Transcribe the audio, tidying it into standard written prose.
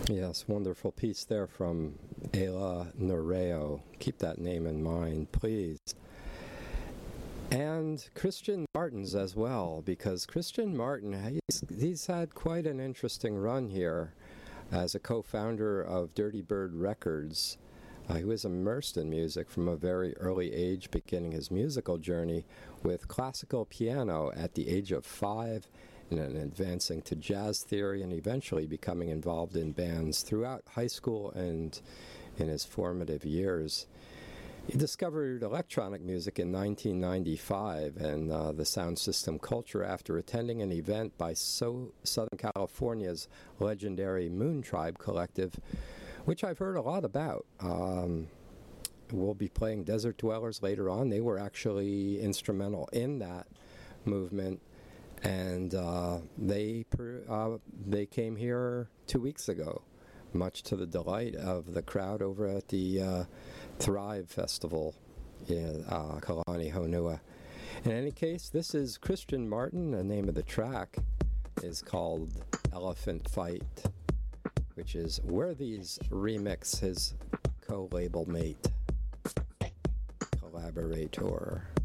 Yes, wonderful piece there from Ayla Noreo. Keep that name in mind, please. And Christian Martins as well, because Christian Martin, he's had quite an interesting run here as a co-founder of Dirty Bird Records. He was immersed in music from a very early age, beginning his musical journey with classical piano at the age of 5, and then advancing to jazz theory, and eventually becoming involved in bands throughout high school and in his formative years. He discovered electronic music in 1995 and the sound system culture after attending an event by Southern California's legendary Moon Tribe Collective, which I've heard a lot about. We'll be playing Desert Dwellers later on. They were actually instrumental in that movement, and they came here 2 weeks ago, much to the delight of the crowd over at the Thrive Festival in Kalani Honua. In any case, this is Christian Martin. The name of the track is called Elephant Fight, which is Worthy's remix, his co-label mate, collaborator.